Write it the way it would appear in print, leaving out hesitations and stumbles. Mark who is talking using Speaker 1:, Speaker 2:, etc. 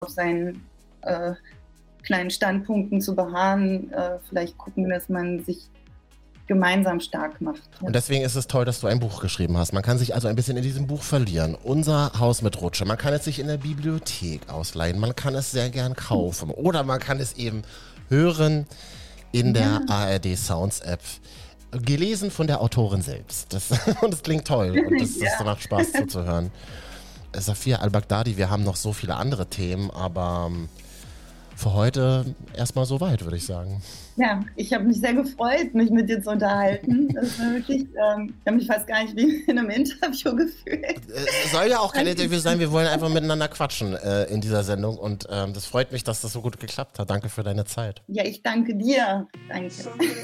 Speaker 1: auf seinen kleinen Standpunkten zu beharren, vielleicht gucken, dass man sich gemeinsam stark macht. Ja.
Speaker 2: Und deswegen ist es toll, dass du ein Buch geschrieben hast. Man kann sich also ein bisschen in diesem Buch verlieren. Unser Haus mit Rutsche. Man kann es sich in der Bibliothek ausleihen. Man kann es sehr gern kaufen. Oder man kann es eben hören in der ARD Sounds App. Gelesen von der Autorin selbst. Und es klingt toll. Und das macht Spaß zuzuhören. Safia Al-Baghdadi, wir haben noch so viele andere Themen, aber für heute erstmal soweit, würde ich sagen.
Speaker 1: Ja, ich habe mich sehr gefreut, mich mit dir zu unterhalten. Das war wirklich, ich habe mich fast gar nicht wie in einem Interview gefühlt.
Speaker 2: Es soll ja auch kein Interview sein, wir wollen einfach miteinander quatschen in dieser Sendung und das freut mich, dass das so gut geklappt hat. Danke für deine Zeit.
Speaker 1: Ja, ich danke dir. Danke.